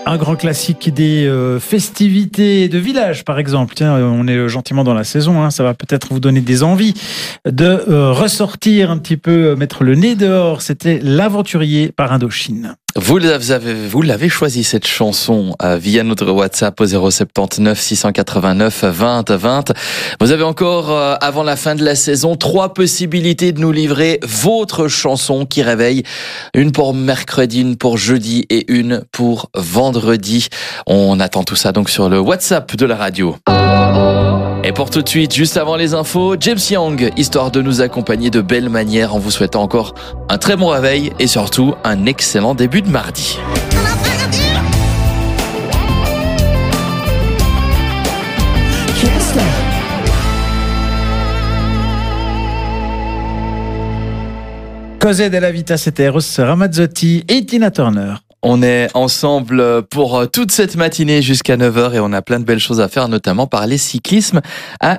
Un grand classique des festivités de village, par exemple. Tiens, on est gentiment dans la saison, ça va peut-être vous donner des envies de ressortir un petit peu, mettre le nez dehors. C'était L'Aventurier par Indochine. Vous l'avez choisi cette chanson via notre WhatsApp au 079 689 20 20. Vous avez encore, avant la fin de la saison, 3 possibilités de nous livrer votre chanson qui réveille. Une pour mercredi, une pour jeudi et une pour vendredi. On attend tout ça donc sur le WhatsApp de la radio. Et pour tout de suite, juste avant les infos, James Young, histoire de nous accompagner de belle manière en vous souhaitant encore un très bon réveil et surtout un excellent début de mardi. Cos'è della vita, c'était Eros Ramazzotti et Tina Turner. On est ensemble pour toute cette matinée jusqu'à 9h et on a plein de belles choses à faire, notamment parler cyclisme à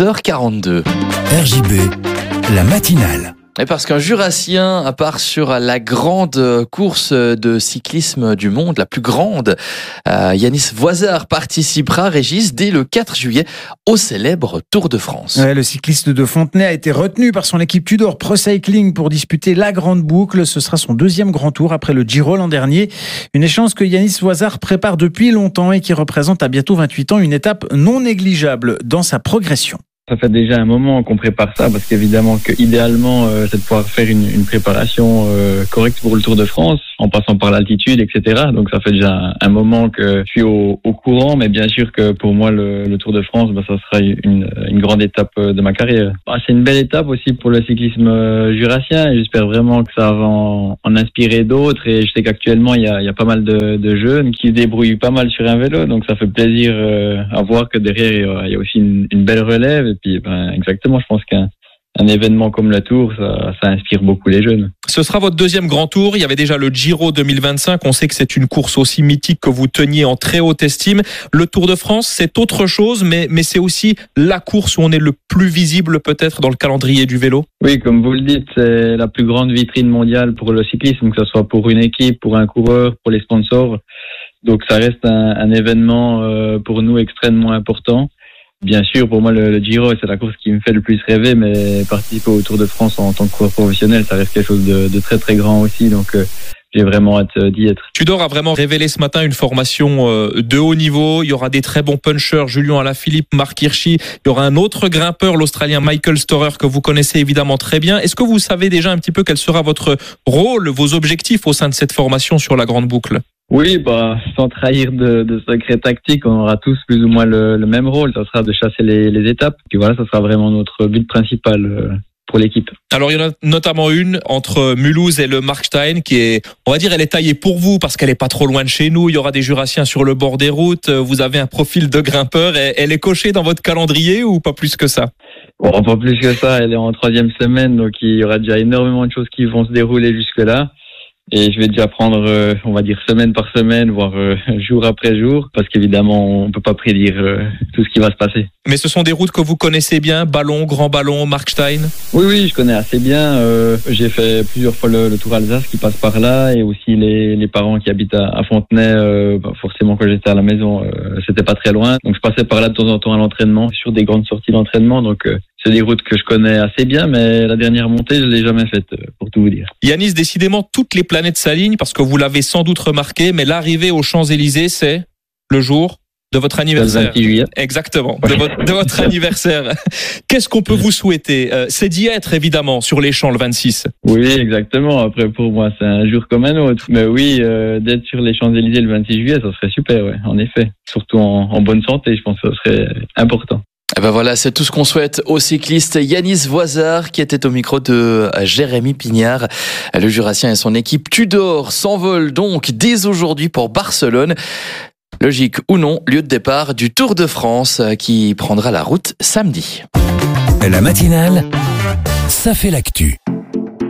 6h42. RJB, la matinale. Et parce qu'un Jurassien part sur la grande course de cyclisme du monde, la plus grande, Yanis Voisard participera, Régis, dès le 4 juillet au célèbre Tour de France. Ouais, le cycliste de Fontenay a été retenu par son équipe Tudor Pro Cycling pour disputer la grande boucle. Ce sera son 2e grand tour après le Giro l'an dernier. Une échéance que Yanis Voisard prépare depuis longtemps et qui représente à bientôt 28 ans une étape non négligeable dans sa progression. Ça fait déjà un moment qu'on prépare ça parce qu'évidemment que idéalement c'est de pouvoir faire une préparation correcte pour le Tour de France en passant par l'altitude, etc. Donc ça fait déjà un moment que je suis au courant, mais bien sûr que pour moi le Tour de France, ça sera une grande étape de ma carrière. C'est une belle étape aussi pour le cyclisme jurassien et j'espère vraiment que ça va en inspirer d'autres et je sais qu'actuellement il y a pas mal de jeunes qui se débrouillent pas mal sur un vélo, donc ça fait plaisir à voir que derrière il y a aussi une belle relève. Et puis, exactement, je pense qu'un événement comme le Tour, ça inspire beaucoup les jeunes. Ce sera votre 2e grand tour. Il y avait déjà le Giro 2025. On sait que c'est une course aussi mythique que vous teniez en très haute estime. Le Tour de France, c'est autre chose, mais c'est aussi la course où on est le plus visible peut-être dans le calendrier du vélo. Oui, comme vous le dites, c'est la plus grande vitrine mondiale pour le cyclisme, que ce soit pour une équipe, pour un coureur, pour les sponsors. Donc ça reste un événement pour nous extrêmement important. Bien sûr, pour moi, le Giro, c'est la course qui me fait le plus rêver, mais participer au Tour de France en tant que coureur professionnel, ça reste quelque chose de très très grand aussi, donc j'ai vraiment hâte d'y être. Tudor a vraiment révélé ce matin une formation de haut niveau. Il y aura des très bons punchers, Julien Alaphilippe, Marc Hirschi. Il y aura un autre grimpeur, l'Australien Michael Storer, que vous connaissez évidemment très bien. Est-ce que vous savez déjà un petit peu quel sera votre rôle, vos objectifs au sein de cette formation sur la grande boucle ? Oui, sans trahir de secrets tactiques, on aura tous plus ou moins le même rôle. Ça sera de chasser les étapes. Puis voilà, ça sera vraiment notre but principal pour l'équipe. Alors, il y en a notamment une entre Mulhouse et le Markstein qui est, on va dire, elle est taillée pour vous parce qu'elle est pas trop loin de chez nous. Il y aura des Jurassiens sur le bord des routes. Vous avez un profil de grimpeur. Elle est cochée dans votre calendrier ou pas plus que ça? Bon, pas plus que ça. Elle est en 3e semaine, donc il y aura déjà énormément de choses qui vont se dérouler jusque-là. Et je vais déjà prendre, on va dire, semaine par semaine, voire jour après jour, parce qu'évidemment, on peut pas prédire tout ce qui va se passer. Mais ce sont des routes que vous connaissez bien, Ballon, Grand Ballon, Markstein? Oui, je connais assez bien. J'ai fait plusieurs fois le Tour Alsace qui passe par là, et aussi les parents qui habitent à Fontenay. Forcément, quand j'étais à la maison, c'était pas très loin. Donc, je passais par là de temps en temps à l'entraînement, sur des grandes sorties d'entraînement. Donc, c'est des routes que je connais assez bien, mais la dernière montée, je l'ai jamais faite, pour tout vous dire. Yanis, décidément, toutes les planètes s'alignent, parce que vous l'avez sans doute remarqué, mais l'arrivée aux Champs-Élysées, c'est le jour de votre anniversaire. Le 26 juillet. Exactement, de votre anniversaire. Qu'est-ce qu'on peut vous souhaiter? C'est d'y être, évidemment, sur les Champs le 26. Oui, exactement. Après, pour moi, c'est un jour comme un autre. Mais oui, d'être sur les Champs-Élysées le 26 juillet, ça serait super, ouais, en effet. Surtout en bonne santé, je pense que ça serait important. Et ben voilà, c'est tout ce qu'on souhaite au cycliste Yanis Voisard qui était au micro de Jérémy Pignard. Le Jurassien et son équipe Tudor s'envolent donc dès aujourd'hui pour Barcelone. Logique ou non, lieu de départ du Tour de France qui prendra la route samedi. La matinale, ça fait l'actu.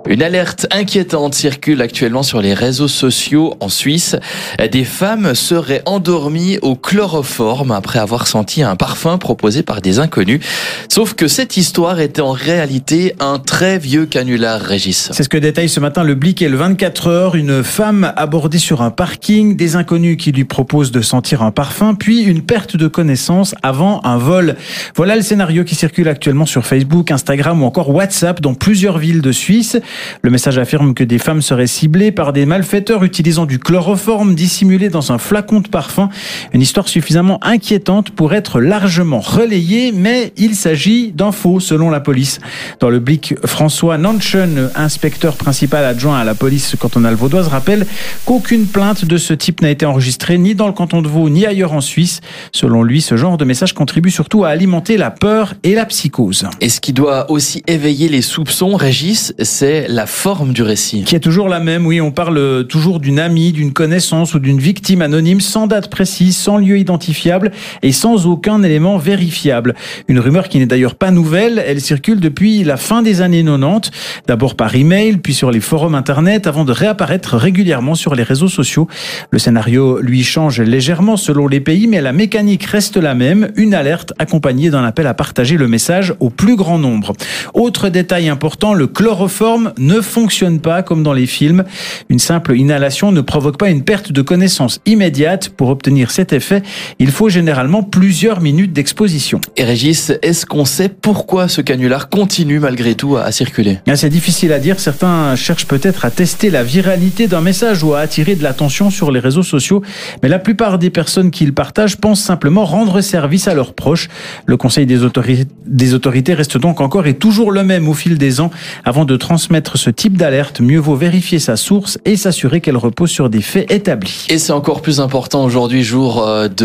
Une alerte inquiétante circule actuellement sur les réseaux sociaux en Suisse. Des femmes seraient endormies au chloroforme après avoir senti un parfum proposé par des inconnus. Sauf que cette histoire était en réalité un très vieux canular, Régis. C'est ce que détaille ce matin le Blick et le 24 heures. Une femme abordée sur un parking, des inconnus qui lui proposent de sentir un parfum, puis une perte de connaissance avant un vol. Voilà le scénario qui circule actuellement sur Facebook, Instagram ou encore WhatsApp dans plusieurs villes de Suisse. Le message affirme que des femmes seraient ciblées par des malfaiteurs utilisant du chloroforme dissimulé dans un flacon de parfum. Une histoire suffisamment inquiétante pour être largement relayée, mais il s'agit d'un faux selon la police. Dans le Blick, François Nanchen, inspecteur principal adjoint à la police cantonale vaudoise, rappelle qu'aucune plainte de ce type n'a été enregistrée ni dans le canton de Vaud ni ailleurs en Suisse. Selon lui, ce genre de message contribue surtout à alimenter la peur et la psychose. Et ce qui doit aussi éveiller les soupçons, Régis, c'est la forme du récit. Qui est toujours la même, oui, on parle toujours d'une amie, d'une connaissance ou d'une victime anonyme sans date précise, sans lieu identifiable et sans aucun élément vérifiable. Une rumeur qui n'est d'ailleurs pas nouvelle, elle circule depuis la fin des années 90, d'abord par email, puis sur les forums internet, avant de réapparaître régulièrement sur les réseaux sociaux. Le scénario, lui, change légèrement selon les pays, mais la mécanique reste la même, une alerte accompagnée d'un appel à partager le message au plus grand nombre. Autre détail important, le chloroforme ne fonctionne pas comme dans les films. Une simple inhalation ne provoque pas une perte de connaissance immédiate. Pour obtenir cet effet, il faut généralement plusieurs minutes d'exposition. Et Régis, est-ce qu'on sait pourquoi ce canular continue malgré tout à circuler ? C'est difficile à dire. Certains cherchent peut-être à tester la viralité d'un message ou à attirer de l'attention sur les réseaux sociaux. Mais la plupart des personnes qui le partagent pensent simplement rendre service à leurs proches. Le conseil des autorités reste donc encore et toujours le même au fil des ans. Avant de transmettre ce type d'alerte, mieux vaut vérifier sa source et s'assurer qu'elle repose sur des faits établis. Et c'est encore plus important aujourd'hui, jour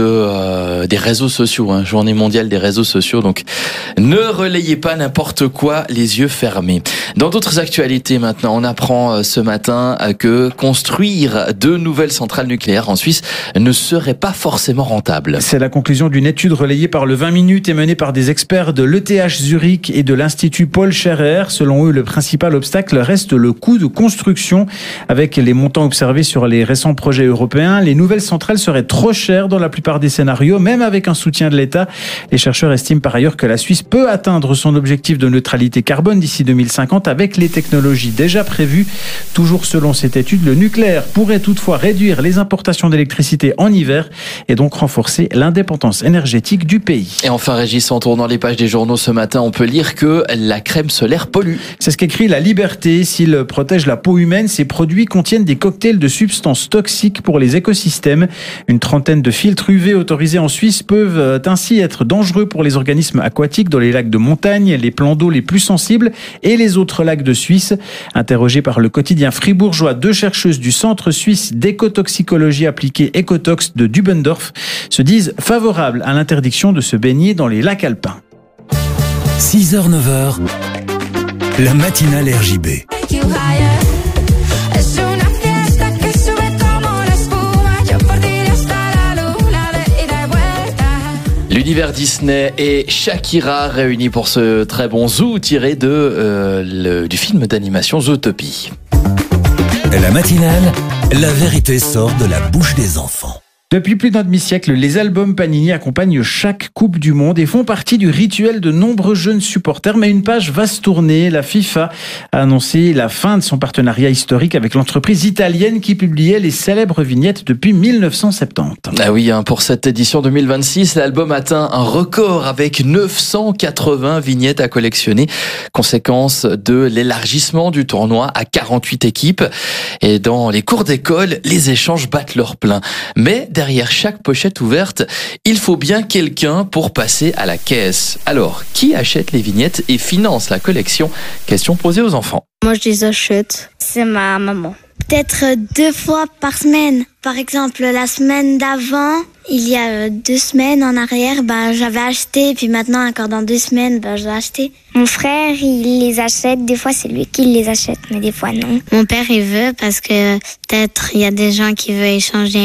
des réseaux sociaux, journée mondiale des réseaux sociaux. Donc, ne relayez pas n'importe quoi les yeux fermés. Dans d'autres actualités maintenant, on apprend ce matin que construire de nouvelles centrales nucléaires en Suisse ne serait pas forcément rentable. C'est la conclusion d'une étude relayée par le 20 minutes et menée par des experts de l'ETH Zurich et de l'Institut Paul Scherrer. Selon eux, le principal obstacle reste le coût de construction. Avec les montants observés sur les récents projets européens, les nouvelles centrales seraient trop chères dans la plupart des scénarios, même avec un soutien de l'État. Les chercheurs estiment par ailleurs que la Suisse peut atteindre son objectif de neutralité carbone d'ici 2050 avec les technologies déjà prévues. Toujours selon cette étude, le nucléaire pourrait toutefois réduire les importations d'électricité en hiver et donc renforcer l'indépendance énergétique du pays. Et enfin, Régis, en tournant les pages des journaux ce matin, on peut lire que la crème solaire pollue. C'est ce qu'écrit La Liberté. S'il protège la peau humaine, ces produits contiennent des cocktails de substances toxiques pour les écosystèmes. Une trentaine de filtres UV autorisés en Suisse peuvent ainsi être dangereux pour les organismes aquatiques dans les lacs de montagne, les plans d'eau les plus sensibles et les autres lacs de Suisse. Interrogées par le quotidien fribourgeois, 2 chercheuses du Centre suisse d'écotoxicologie appliquée Ecotox de Dubendorf se disent favorables à l'interdiction de se baigner dans les lacs alpins. 6h, 9h, la matinale RJB. L'univers Disney et Shakira réunis pour ce très bon zoo tiré du film d'animation Zootopie. La matinale, la vérité sort de la bouche des enfants. Depuis plus d'un demi-siècle, les albums Panini accompagnent chaque Coupe du Monde et font partie du rituel de nombreux jeunes supporters. Mais une page va se tourner. La FIFA a annoncé la fin de son partenariat historique avec l'entreprise italienne qui publiait les célèbres vignettes depuis 1970. Ah oui, pour cette édition 2026, l'album atteint un record avec 980 vignettes à collectionner. Conséquence de l'élargissement du tournoi à 48 équipes. Et dans les cours d'école, les échanges battent leur plein. Mais derrière chaque pochette ouverte, il faut bien quelqu'un pour passer à la caisse. Alors, qui achète les vignettes et finance la collection ? Question posée aux enfants. Moi, je les achète. C'est ma maman. Peut-être 2 fois par semaine. Par exemple, la semaine d'avant, il y a 2 semaines en arrière, j'avais acheté, puis maintenant, encore dans 2 semaines, je dois acheter. Mon frère, il les achète. Des fois, c'est lui qui les achète, mais des fois, non. Mon père, il veut parce que peut-être il y a des gens qui veulent échanger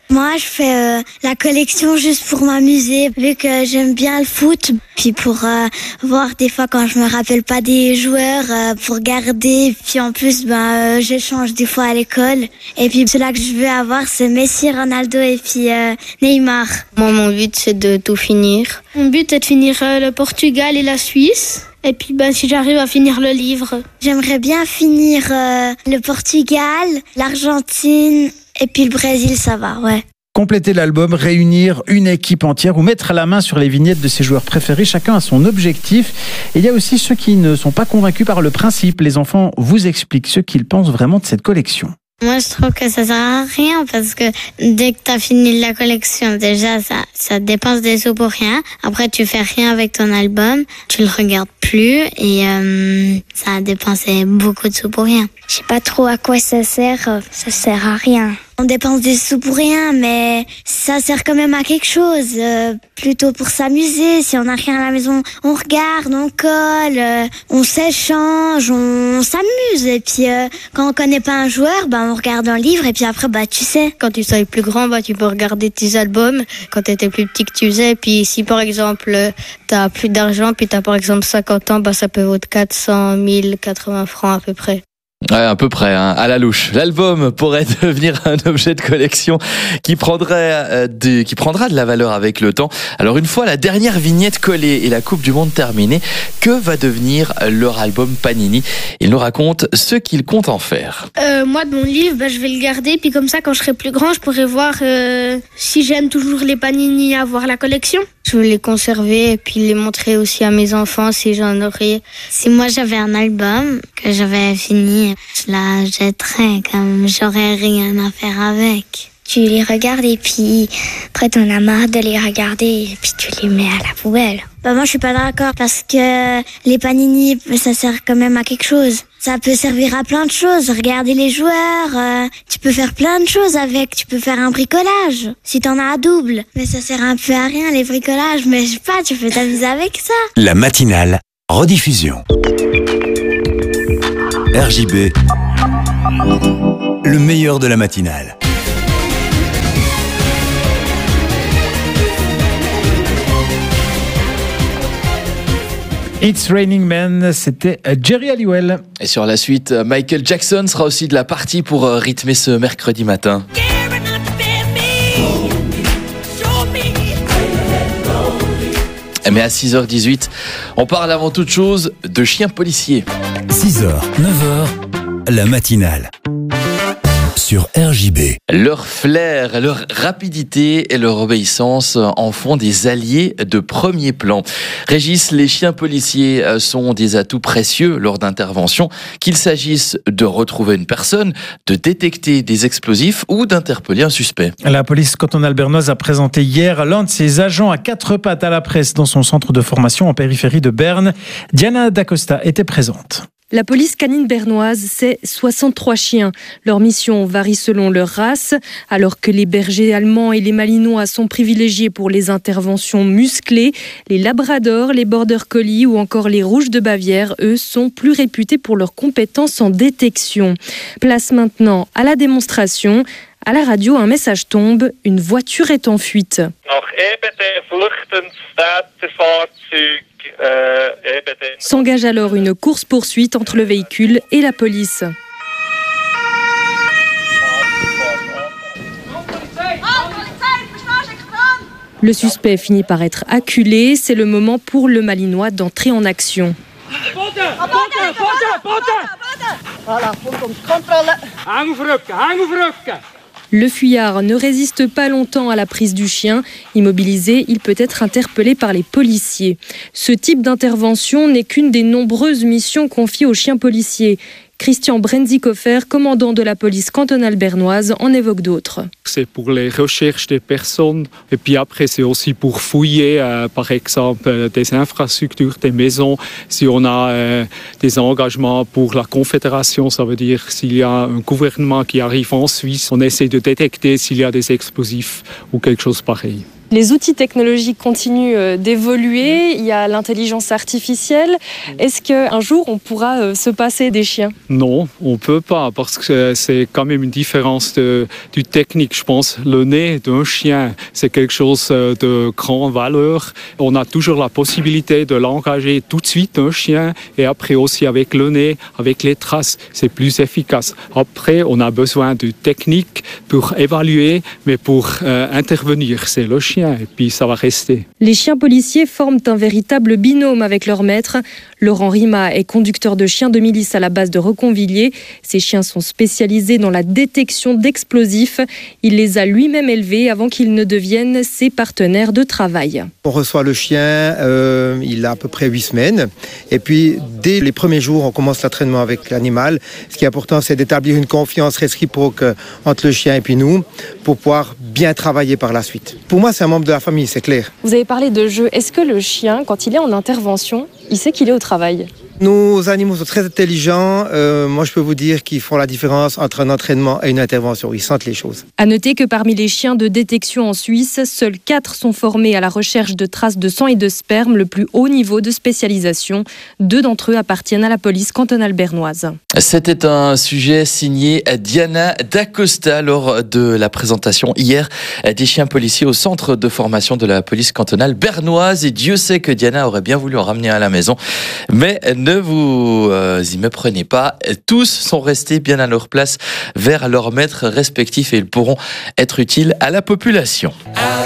Moi, je fais la collection juste pour m'amuser, vu que j'aime bien le foot. Puis pour voir des fois quand je me rappelle pas des joueurs, pour garder. Puis en plus, j'échange des fois à l'école. Et puis ceux-là que je veux avoir, c'est Messi, Ronaldo et puis Neymar. Moi, mon but, c'est de tout finir. Mon but est de finir le Portugal et la Suisse. Et puis si j'arrive à finir le livre. J'aimerais bien finir le Portugal, l'Argentine et puis le Brésil, ça va, ouais. Compléter l'album, réunir une équipe entière ou mettre la main sur les vignettes de ses joueurs préférés. Chacun a son objectif. Et il y a aussi ceux qui ne sont pas convaincus par le principe. Les enfants vous expliquent ce qu'ils pensent vraiment de cette collection. Moi, je trouve que ça sert à rien parce que dès que t'as fini la collection, déjà, ça dépense des sous pour rien. Après, tu fais rien avec ton album, tu le regardes plus et ça a dépensé beaucoup de sous pour rien. Je sais pas trop à quoi ça sert à rien. On dépense des sous pour rien, mais ça sert quand même à quelque chose, plutôt pour s'amuser. Si on n'a rien à la maison, on regarde, on colle, on s'échange, on s'amuse. Et puis quand on connaît pas un joueur, on regarde un livre et puis après, tu sais. Quand tu seras plus grand, tu peux regarder tes albums. Quand tu étais plus petit que tu faisais, puis si par exemple t'as plus d'argent, puis t'as par exemple 50 ans, ça peut vaut 400 000, 80 francs à peu près. Ouais, à peu près, à la louche. L'album pourrait devenir un objet de collection qui prendra de la valeur avec le temps. Alors une fois la dernière vignette collée et la Coupe du Monde terminée, que va devenir leur album Panini? Il nous raconte ce qu'il compte en faire. Moi, de mon livre, je vais le garder, puis comme ça, quand je serai plus grand, je pourrai voir si j'aime toujours les Panini, avoir la collection. Je veux les conserver et puis les montrer aussi à mes enfants si j'en aurais. Si moi j'avais un album que j'avais fini, je la jetterais comme j'aurais rien à faire avec. Tu les regardes et puis après t'en as marre de les regarder et puis tu les mets à la poubelle. Moi je suis pas d'accord parce que les Panini ça sert quand même à quelque chose. Ça peut servir à plein de choses. Regarder les joueurs, tu peux faire plein de choses avec. Tu peux faire un bricolage si t'en as à double. Mais ça sert un peu à rien les bricolages. Mais je sais pas, tu peux t'amuser avec ça. La matinale, rediffusion. RJB, le meilleur de la matinale. It's Raining Men, c'était Jerry Halliwell. Et sur la suite, Michael Jackson sera aussi de la partie pour rythmer ce mercredi matin. Mais à 6h18, on parle avant toute chose de chiens policiers. 6h, 9h, la matinale. Sur RJB. Leur flair, leur rapidité et leur obéissance en font des alliés de premier plan. Régis, les chiens policiers sont des atouts précieux lors d'interventions, qu'il s'agisse de retrouver une personne, de détecter des explosifs ou d'interpeller un suspect. La police cantonale bernoise a présenté hier l'un de ses agents à quatre pattes à la presse dans son centre de formation en périphérie de Berne. Diana Dacosta était présente. La police canine bernoise, c'est 63 chiens. Leur mission varie selon leur race, alors que les bergers allemands et les malinois sont privilégiés pour les interventions musclées. Les labradors, les border collies ou encore les rouges de Bavière, eux, sont plus réputés pour leurs compétences en détection. Place maintenant à la démonstration. À la radio, un message tombe, une voiture est en fuite. S'engage alors une course-poursuite entre le véhicule et la police. Le suspect finit par être acculé. C'est le moment pour le malinois d'entrer en action. Le fuyard ne résiste pas longtemps à la prise du chien. Immobilisé, il peut être interpellé par les policiers. Ce type d'intervention n'est qu'une des nombreuses missions confiées aux chiens policiers. Christian Brenzikofer, commandant de la police cantonale bernoise, en évoque d'autres. C'est pour les recherches des personnes et puis après c'est aussi pour fouiller par exemple des infrastructures, des maisons. Si on a des engagements pour la Confédération, ça veut dire s'il y a un gouvernement qui arrive en Suisse, on essaie de détecter s'il y a des explosifs ou quelque chose pareil. Les outils technologiques continuent d'évoluer, il y a l'intelligence artificielle. Est-ce qu'un jour on pourra se passer des chiens? Non, on ne peut pas parce que c'est quand même une différence du technique. Je pense le nez d'un chien, c'est quelque chose de grande valeur. On a toujours la possibilité de l'engager tout de suite un chien et après aussi avec le nez, avec les traces, c'est plus efficace. Après, on a besoin de technique pour évaluer, mais pour intervenir, c'est le chien et puis ça va rester. Les chiens policiers forment un véritable binôme avec leur maître. Laurent Rima est conducteur de chiens de milice à la base de Reconvilliers. Ces chiens sont spécialisés dans la détection d'explosifs. Il les a lui-même élevés avant qu'ils ne deviennent ses partenaires de travail. On reçoit le chien, il a à peu près 8 semaines. Et puis, dès les premiers jours, on commence l'entraînement avec l'animal. Ce qui est important, c'est d'établir une confiance réciproque entre le chien et puis nous, pour pouvoir bien travailler par la suite. Pour moi, c'est un membre de la famille, c'est clair. Vous avez parlé de jeu. Est-ce que le chien, quand il est en intervention, il sait qu'il est au travail? Nos animaux sont très intelligents. Moi, je peux vous dire qu'ils font la différence entre un entraînement et une intervention. Ils sentent les choses. À noter que parmi les chiens de détection en Suisse, seuls 4 sont formés à la recherche de traces de sang et de sperme, le plus haut niveau de spécialisation. 2 d'entre eux appartiennent à la police cantonale bernoise. C'était un sujet signé Diana Dacosta lors de la présentation hier des chiens policiers au centre de formation de la police cantonale bernoise. Et Dieu sait que Diana aurait bien voulu en ramener à la maison. Mais ne vous y méprenez pas. Tous sont restés bien à leur place vers leurs maîtres respectifs et ils pourront être utiles à la population.